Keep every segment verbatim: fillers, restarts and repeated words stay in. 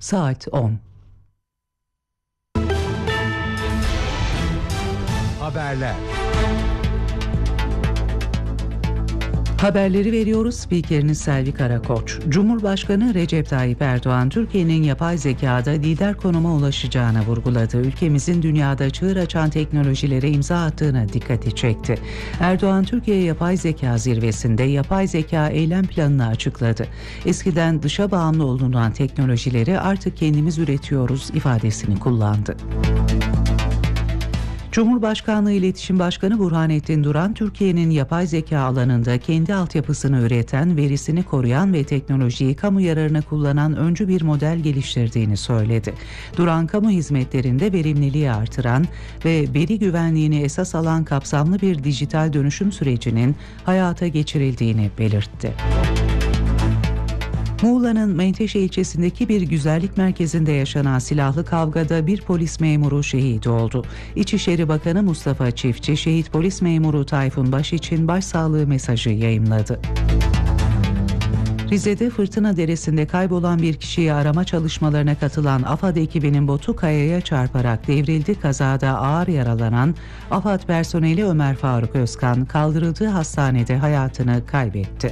Saat on. Haberler. Haberleri veriyoruz. Spikeriniz Selvi Karakoç. Cumhurbaşkanı Recep Tayyip Erdoğan, Türkiye'nin yapay zekada lider konuma ulaşacağını vurguladı. Ülkemizin dünyada çığır açan teknolojilere imza attığına dikkati çekti. Erdoğan, Türkiye Yapay Zeka Zirvesi'nde yapay zeka eylem planını açıkladı. Eskiden dışa bağımlı olunan teknolojileri artık kendimiz üretiyoruz ifadesini kullandı. Cumhurbaşkanlığı İletişim Başkanı Burhanettin Duran, Türkiye'nin yapay zeka alanında kendi altyapısını üreten, verisini koruyan ve teknolojiyi kamu yararına kullanan öncü bir model geliştirdiğini söyledi. Duran, kamu hizmetlerinde verimliliği artıran ve veri güvenliğini esas alan kapsamlı bir dijital dönüşüm sürecinin hayata geçirildiğini belirtti. Muğla'nın Menteşe ilçesindeki bir güzellik merkezinde yaşanan silahlı kavgada bir polis memuru şehit oldu. İçişleri Bakanı Mustafa Çiftçi, şehit polis memuru Tayfun Baş için başsağlığı mesajı yayımladı. Rize'de Fırtına Deresi'nde kaybolan bir kişiyi arama çalışmalarına katılan AFAD ekibinin botu kayaya çarparak devrildi. Kazada ağır yaralanan AFAD personeli Ömer Faruk Özkan kaldırıldığı hastanede hayatını kaybetti.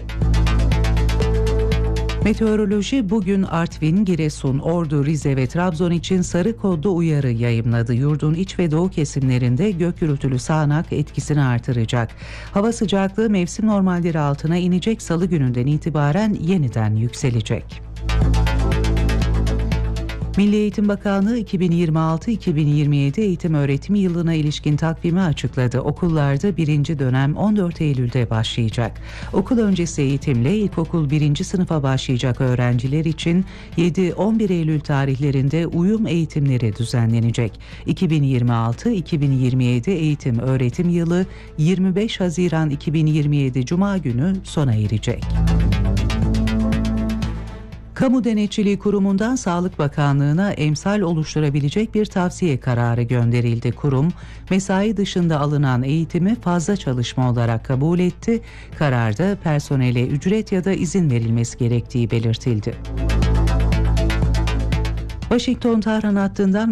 Meteoroloji bugün Artvin, Giresun, Ordu, Rize ve Trabzon için sarı kodlu uyarı yayımladı. Yurdun iç ve doğu kesimlerinde gök gürültülü sağanak etkisini artıracak. Hava sıcaklığı mevsim normalleri altına inecek, salı gününden itibaren yeniden yükselecek. Milli Eğitim Bakanlığı iki bin yirmi altı iki bin yirmi yedi eğitim öğretim yılına ilişkin takvimi açıkladı. Okullarda birinci dönem on dört Eylül'de başlayacak. Okul öncesi eğitimle ilkokul birinci sınıfa başlayacak öğrenciler için yedi on bir Eylül tarihlerinde uyum eğitimleri düzenlenecek. iki bin yirmi altı iki bin yirmi yedi eğitim öğretim yılı yirmi beş Haziran iki bin yirmi yedi Cuma günü sona erecek. Kamu Denetçiliği Kurumu'ndan Sağlık Bakanlığı'na emsal oluşturabilecek bir tavsiye kararı gönderildi. Kurum, mesai dışında alınan eğitimi fazla çalışma olarak kabul etti. Kararda personele ücret ya da izin verilmesi gerektiği belirtildi. Washington-Tahran hattından